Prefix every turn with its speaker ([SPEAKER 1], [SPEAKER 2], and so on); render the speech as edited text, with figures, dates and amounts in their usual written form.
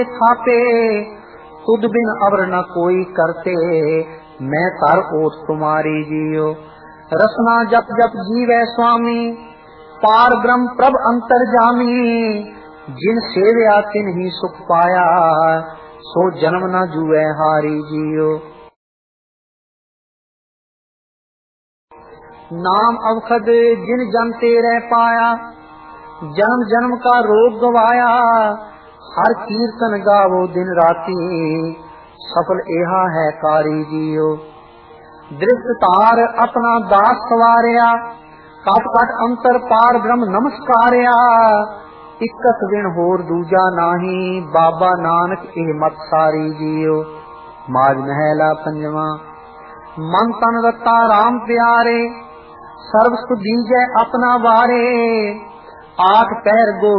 [SPEAKER 1] थापे तुद बिन अवर न कोई करते, मैं कर ओट तुम्हारी जियो। रसना जप जप जीवै स्वामी, पार ब्रह्म प्रभ अंतर्जामी। जिन सेव्या तिन ही सुख पाया, सो जन्म न जुए हारी जियो। नाम अवखद जिन जन तेरे पाया, जन्म जन्म का रोग गवाया। हर कीर्तन गावो दिन राती, सफल एहा है कारी जियो। दृष्ट तार अपना दास सवारिया, कट कट अंतर पार ब्रह्म नमस्कारिया। इक्कस दिन होर दूजा नाही, बाबा नानक एह मत सारी जियो। माज महला पंजवा। मन तन रता राम प्यारे, सर्व सुख दीजै अपना वारे। आठ पैर गो